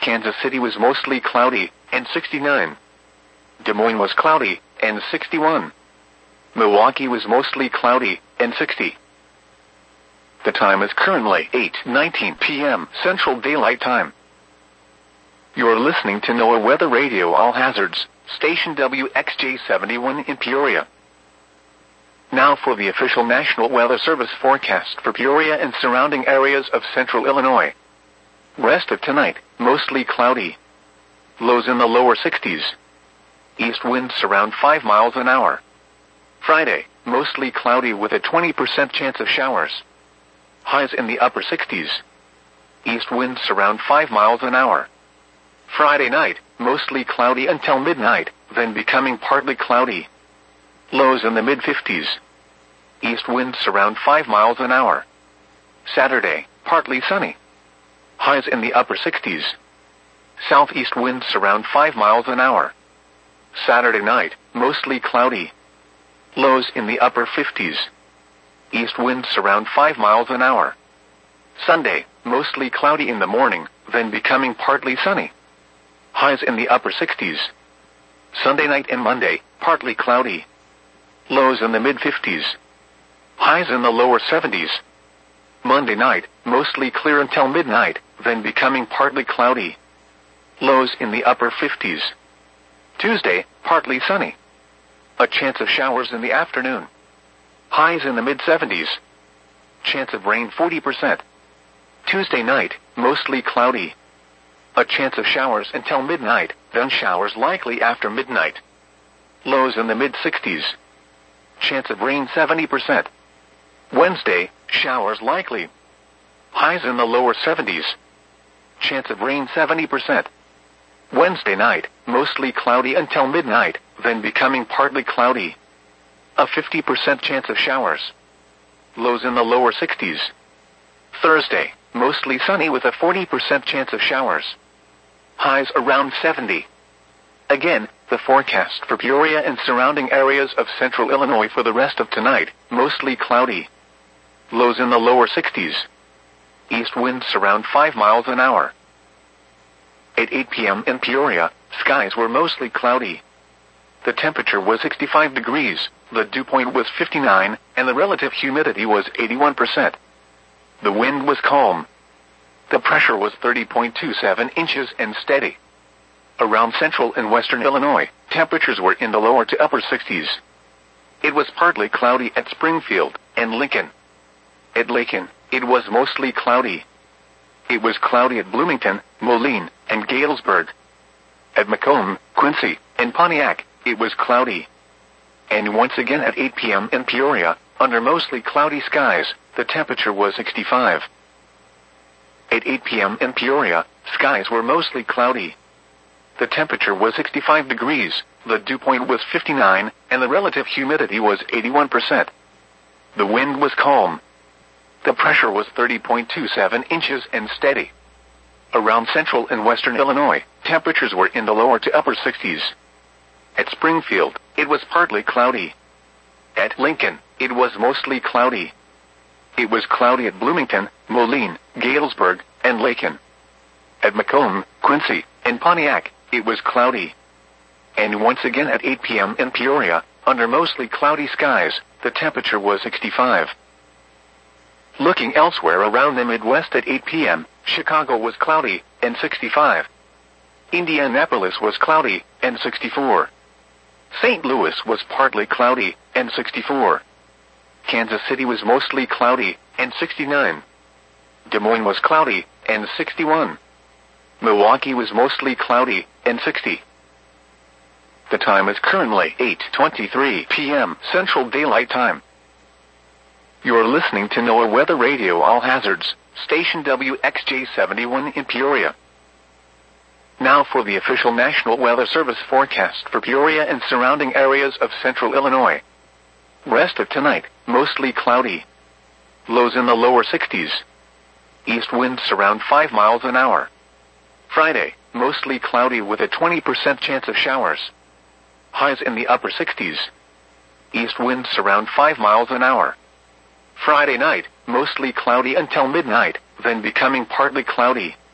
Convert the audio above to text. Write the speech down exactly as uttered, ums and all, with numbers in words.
Kansas City was mostly cloudy, and sixty-nine. Des Moines was cloudy, and sixty-one. Milwaukee was mostly cloudy, and sixty. The time is currently eight nineteen p m Central Daylight Time. You're listening to NOAA Weather Radio All Hazards, station W X J seventy-one in Peoria. Now for the official National Weather Service forecast for Peoria and surrounding areas of central Illinois. Rest of tonight, mostly cloudy. Lows in the lower sixties. East winds around five miles an hour. Friday, mostly cloudy with a twenty percent chance of showers. Highs in the upper sixties. East winds around five miles an hour. Friday night, mostly cloudy until midnight, then becoming partly cloudy. Lows in the mid-fifties. East winds around five miles an hour. Saturday, partly sunny. Highs in the upper sixties. Southeast winds around five miles an hour. Saturday night, mostly cloudy. Lows in the upper fifties. East winds around five miles an hour. Sunday, mostly cloudy in the morning, then becoming partly sunny. Highs in the upper sixties. Sunday night and Monday, partly cloudy. Lows in the mid-fifties. Highs in the lower seventies. Monday night, mostly clear until midnight, then becoming partly cloudy. Lows in the upper fifties. Tuesday, partly sunny. A chance of showers in the afternoon. Highs in the mid-seventies. Chance of rain forty percent. Tuesday night, mostly cloudy. A chance of showers until midnight, then showers likely after midnight. Lows in the mid-sixties. Chance of rain seventy percent. Wednesday, showers likely. Highs in the lower seventies. Chance of rain seventy percent. Wednesday night, mostly cloudy until midnight, then becoming partly cloudy. A fifty percent chance of showers. Lows in the lower sixties. Thursday, mostly sunny with a forty percent chance of showers. Highs around seventy. Again, the forecast for Peoria and surrounding areas of central Illinois for the rest of tonight, mostly cloudy. Lows in the lower sixties. East winds around five miles an hour. At eight p m in Peoria, skies were mostly cloudy. The temperature was sixty-five degrees, the dew point was fifty-nine, and the relative humidity was eighty-one percent. The wind was calm. The pressure was thirty point two seven inches and steady. Around central and western Illinois, temperatures were in the lower to upper sixties. It was partly cloudy at Springfield and Lincoln. At Lincoln, it was mostly cloudy. It was cloudy at Bloomington, Moline, and Galesburg. At Macomb, Quincy, and Pontiac, it was cloudy. And once again at eight p m in Peoria, under mostly cloudy skies, the temperature was sixty-five. At eight p m in Peoria, skies were mostly cloudy. The temperature was sixty-five degrees, the dew point was fifty-nine, and the relative humidity was eighty-one percent. The wind was calm. The pressure was thirty point two seven inches and steady. Around central and western Illinois, temperatures were in the lower to upper sixties. At Springfield, it was partly cloudy. At Lincoln, it was mostly cloudy. It was cloudy at Bloomington, Moline, Galesburg, and Lincoln. At Macomb, Quincy, and Pontiac, it was cloudy. And once again at eight p m in Peoria, under mostly cloudy skies, the temperature was sixty-five. Looking elsewhere around the Midwest at eight p m, Chicago was cloudy, and sixty-five. Indianapolis was cloudy, and sixty-four. Saint Louis was partly cloudy, and sixty-four. Kansas City was mostly cloudy, and sixty-nine. Des Moines was cloudy, and sixty-one. Milwaukee was mostly cloudy, and sixty. The time is currently eight twenty-three p m Central Daylight Time. You're listening to NOAA Weather Radio All Hazards, station W X J seventy-one in Peoria. Now for the official National Weather Service forecast for Peoria and surrounding areas of central Illinois. Rest of tonight, mostly cloudy. Lows in the lower sixties. East winds around five miles an hour. Friday, mostly cloudy with a twenty percent chance of showers. Highs in the upper sixties. East winds around five miles an hour. Friday night, mostly cloudy until midnight, then becoming partly cloudy.